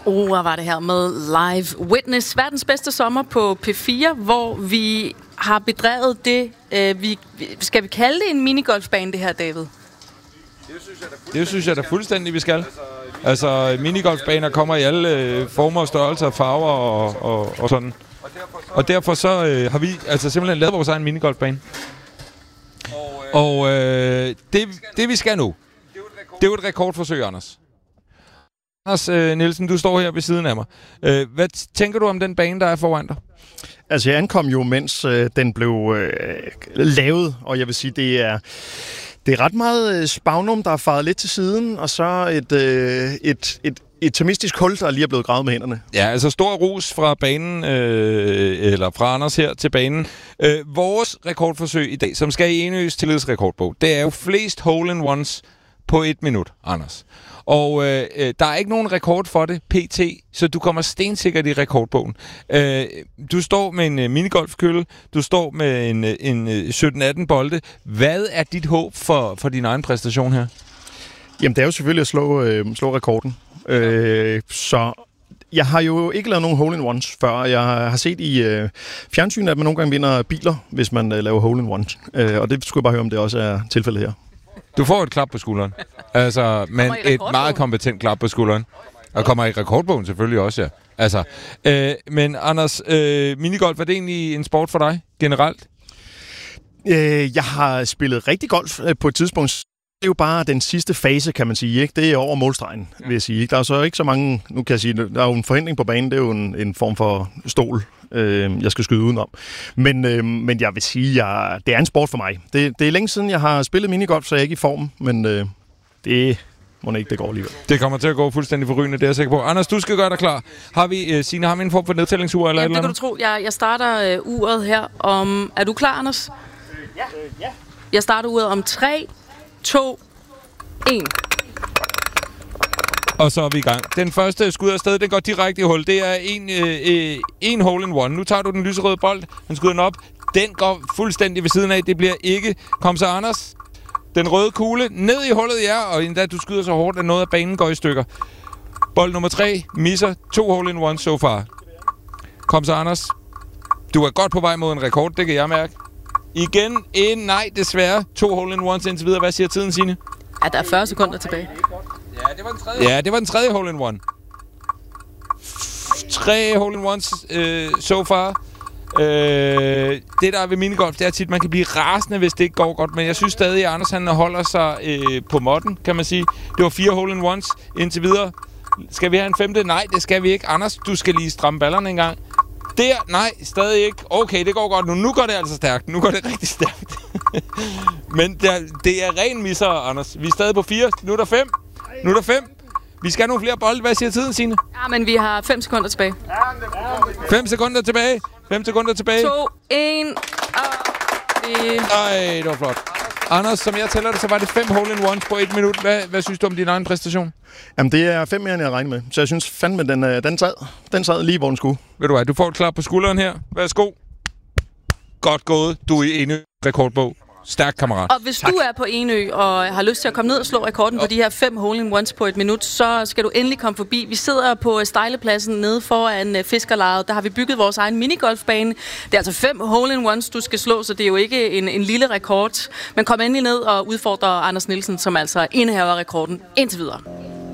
Hvor var det her med Live Witness, verdens bedste sommer på P4, hvor vi har bedrevet det, skal vi kalde det en minigolfbane, det her, David? Det synes jeg da fuldstændig, vi skal. Altså, minigolfbaner kommer i alle former og størrelser, farver og sådan. Og derfor så har vi altså simpelthen lavet vores egen minigolfbane. Og det vi skal nu, det er jo et rekordforsøg, Anders. Anders Nielsen, du står her ved siden af mig. Hvad tænker du om den bane, der er foran dig? Altså, jeg ankom jo, mens den blev lavet, og jeg vil sige, det er ret meget spagnum, der er faret lidt til siden, og så et termistisk hul, der lige er blevet gravet med hænderne. Ja, altså stor ros fra banen, eller fra Anders her til banen. Vores rekordforsøg i dag, som skal i Enøs tillidsrekordbog, det er jo flest hole-in-ones på 1 minut, Anders. Og der er ikke nogen rekord for det, pt., så du kommer stensikkert i rekordbogen. Du står med en minigolfkølle, du står med en 17-18 bolde. Hvad er dit håb for din egen præstation her? Jamen, det er jo selvfølgelig at slå rekorden. Så jeg har jo ikke lavet nogen hole-in-ones før. Jeg har set i fjernsynet, at man nogle gange vinder biler, hvis man laver hole-in-ones. Og det skulle jeg bare høre, om det også er tilfældet her. Du får et klap på skulderen. Altså, men et meget kompetent klap på skulderen. Og kommer i rekordbogen selvfølgelig også, ja. Altså, men Anders, minigolf, er det egentlig en sport for dig generelt? Jeg har spillet rigtig golf på et tidspunkt. Det er jo bare den sidste fase, kan man sige, ikke? Det er over målstregen, vil jeg sige. Der er så ikke så mange, nu kan jeg sige, der er jo en forhindring på banen, det er jo en form for stol, jeg skal skyde udenom. Men jeg vil sige, det er en sport for mig. Det er længe siden, jeg har spillet minigolf, så jeg er ikke i form, men det må ikke, det går alligevel. Det kommer til at gå fuldstændig forrygende, det er jeg sikker på. Anders, du skal gøre dig klar. Har vi, Signe, en form for nedtællingsur eller et eller andet? Det kan du tro. Jeg starter uret her om... Er du klar, Anders? Ja. Jeg starter uret om 3, 2, 1. Og så er vi i gang. Den første skud afsted, den går direkte i hul. Det er en hole-in-one. Nu tager du den lyserøde bold. Den skyder den op. Den går fuldstændig ved siden af. Det bliver ikke. Kom så, Anders. Den røde kugle ned i hullet, ja. Og endda du skyder så hårdt, at noget af banen går i stykker. Bold nummer 3 misser. 2 hole-in-one so far. Kom så, Anders. Du er godt på vej mod en rekord, det kan jeg mærke. Igen en nej, desværre. 2 hole-in-ones indtil videre. Hvad siger tiden, Signe? Ja, der er 40 sekunder tilbage. Ja, det var den tredje hole-in-one. 3 hole-in-ones so far. Det der er ved minigolf, det er tit, man kan blive rasende, hvis det ikke går godt. Men jeg synes stadig, at Anders han holder sig på måtten, kan man sige. Det var 4 hole-in-ones indtil videre. Skal vi have en 5? Nej, det skal vi ikke. Anders, du skal lige stramme ballerne en gang. Der, nej, stadig ikke. Okay, det går godt nu. Nu går det altså stærkt. Nu går det rigtig stærkt. Men det er ren misser, Anders. Vi er stadig på 4. Nu er der 5. Vi skal have nogle flere bolde. Hvad siger tiden, Signe? Ja, men vi har 5 sekunder tilbage. 5 sekunder tilbage. 5 sekunder tilbage. 2, 1. Ej, det var flot. Anders, som jeg tæller det, så var det 5 hole-in-ones på 1 minut. Hvad synes du om din egen præstation? Jamen, det er 5 mere, end jeg regner med. Så jeg synes fandme, den sad lige, hvor den skulle. Ved du hvad, du får et klap på skulderen her. Værsgo. Godt gået. Du er i en rekordbog. Stærk kammerat. Og hvis du er på Enø og har lyst til at komme ned og slå rekorden på de her 5 hole-in-ones på 1 minut, så skal du endelig komme forbi. Vi sidder på Stejlepladsen nede foran Fiskerlejet. Der har vi bygget vores egen minigolfbane. Det er altså 5 hole-in-ones, du skal slå, så det er jo ikke en lille rekord. Men kom endelig ned og udfordre Anders Nielsen, som altså indehaver rekorden indtil videre.